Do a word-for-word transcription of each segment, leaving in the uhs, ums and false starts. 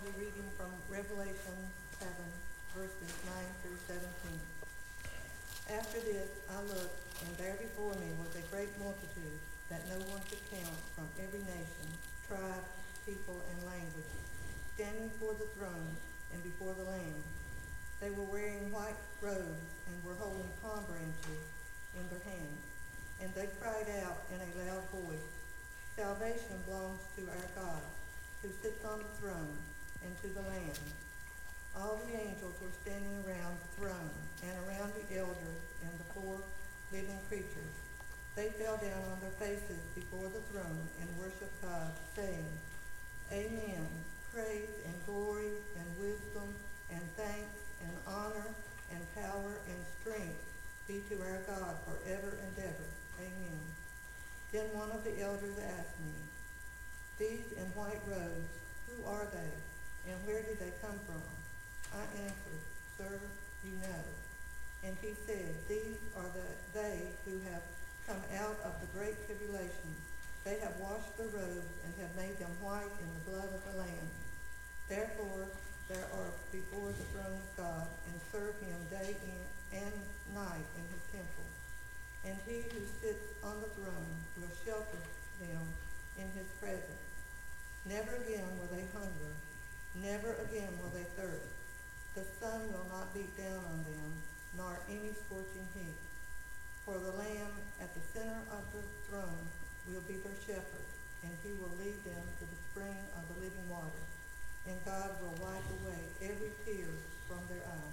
be reading from Revelation seven, verses nine through seventeen. After this I looked, and there before me was a great multitude that no one could count, from every nation, tribe, people, and language, standing before the throne and before the Lamb. They were wearing white robes and were holding palm branches in their hands. And they cried out in a loud voice, "Salvation belongs to our God, who sits on the throne, and to the Lamb." All the angels were standing around the throne and around the elders and the four living creatures. They fell down on their faces before the throne and worshiped God, saying, "Amen. Praise and glory and wisdom and thanks and honor and power and strength be to our God forever and ever. Amen." Then one of the elders asked me, "These in white robes, who are they, and where did they come from?" I answered, "Sir, you know." And he said, "These are the, they who have come out of the great tribulation. They have washed their robes and have made them white in the blood of the Lamb. Therefore, they are before the throne of God and serve him day in and night in his temple. And he who sits on the throne will shelter them in his presence. Never again will they hunger. Never again will they thirst. The sun will not beat down on them, nor any scorching heat. For the Lamb at the center of the throne will be their shepherd, and he will lead them to the spring of the living water. And God will wipe away every tear from their eyes."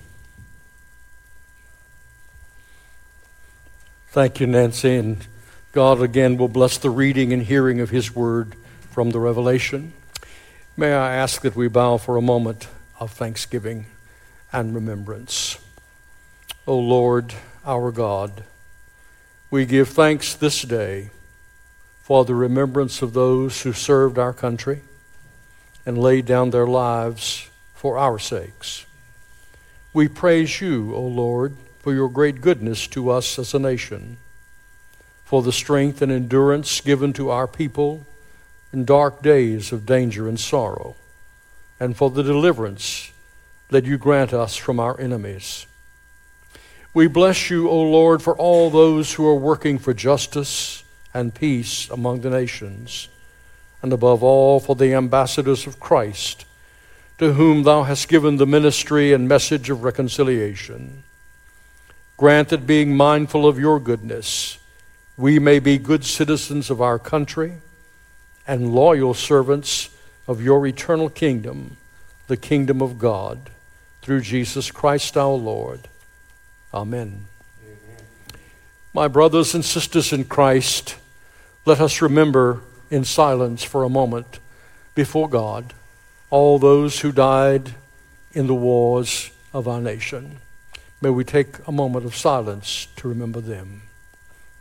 Thank you, Nancy, and God again will bless the reading and hearing of his word from the Revelation. May I ask that we bow for a moment of thanksgiving and remembrance. O Lord, our God, we give thanks this day for the remembrance of those who served our country and laid down their lives for our sakes. We praise you, O Lord, for your great goodness to us as a nation, for the strength and endurance given to our people in dark days of danger and sorrow, and for the deliverance that you grant us from our enemies. We bless you, O Lord, for all those who are working for justice and peace among the nations, and above all for the ambassadors of Christ, to whom thou hast given the ministry and message of reconciliation. Grant that, being mindful of your goodness, we may be good citizens of our country and loyal servants of your eternal kingdom, the kingdom of God, through Jesus Christ our Lord. Amen. Amen. My brothers and sisters in Christ, let us remember in silence for a moment before God all those who died in the wars of our nation. May we take a moment of silence to remember them.